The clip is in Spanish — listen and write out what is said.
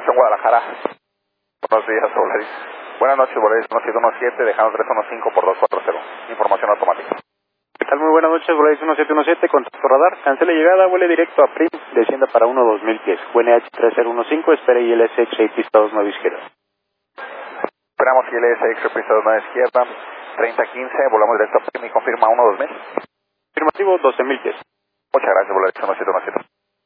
dirección Guadalajara. Buenos días, Volaris. Buenas noches, Volaris 1717, dejando 315 por 240. Información automática. ¿Qué tal? Muy buenas noches, Volaris 1717, contacto radar. Cancele llegada, vuele directo a Prim, descienda para 1-2000 pies. QNH 3015, espere ILS pista 29 izquierda. Esperamos ILS pista 29 izquierda, 3015, volamos directo a Prim y confirma 1-2000. Afirmativo, 12.000 pies. Muchas gracias, Volaris 1717.